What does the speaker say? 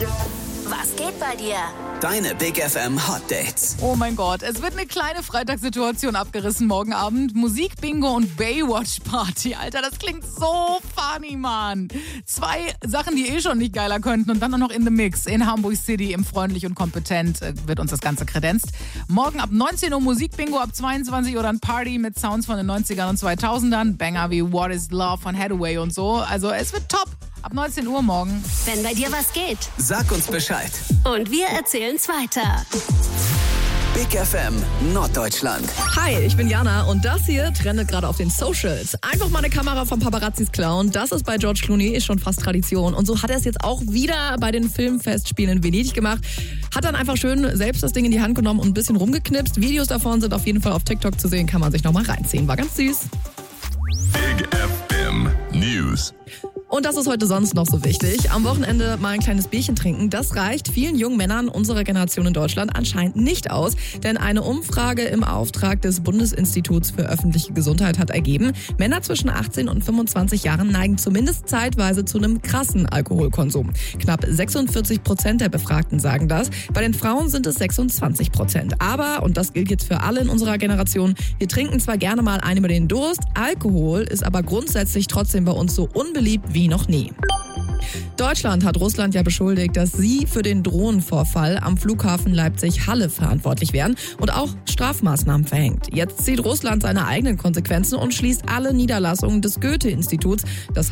Was geht bei dir? Deine Big FM Hot Dates. Oh mein Gott, es wird eine kleine Freitagssituation abgerissen morgen Abend. Musik-Bingo und Baywatch-Party. Alter, das klingt so funny, Mann. 2 Sachen, die schon nicht geiler könnten und dann auch noch in the Mix. In Hamburg City im Freundlich und Kompetent wird uns das Ganze kredenzt. Morgen ab 19 Uhr Musik-Bingo, ab 22 Uhr dann Party mit Sounds von den 90ern und 2000ern. Banger wie What is Love von Hathaway und so. Also es wird top. Ab 19 Uhr morgen. Wenn bei dir was geht. Sag uns Bescheid. Und wir erzählen's weiter. Big FM Norddeutschland. Hi, ich bin Jana und das hier trendet gerade auf den Socials. Einfach mal eine Kamera von Paparazzis klauen, das ist bei George Clooney schon fast Tradition. Und so hat er es jetzt auch wieder bei den Filmfestspielen in Venedig gemacht. Hat dann einfach schön selbst das Ding in die Hand genommen und ein bisschen rumgeknipst. Videos davon sind auf jeden Fall auf TikTok zu sehen, kann man sich nochmal reinziehen. War ganz süß. Big FM News. Und das ist heute sonst noch so wichtig. Am Wochenende mal ein kleines Bierchen trinken, das reicht vielen jungen Männern unserer Generation in Deutschland anscheinend nicht aus. Denn eine Umfrage im Auftrag des Bundesinstituts für öffentliche Gesundheit hat ergeben, Männer zwischen 18 und 25 Jahren neigen zumindest zeitweise zu einem krassen Alkoholkonsum. Knapp 46% der Befragten sagen das. Bei den Frauen sind es 26%. Aber, und das gilt jetzt für alle in unserer Generation, wir trinken zwar gerne mal einen über den Durst, Alkohol ist aber grundsätzlich trotzdem bei uns so unbeliebt wie noch nie. Deutschland hat Russland ja beschuldigt, dass sie für den Drohnenvorfall am Flughafen Leipzig-Halle verantwortlich wären und auch Strafmaßnahmen verhängt. Jetzt zieht Russland seine eigenen Konsequenzen und schließt alle Niederlassungen des Goethe-Instituts. Das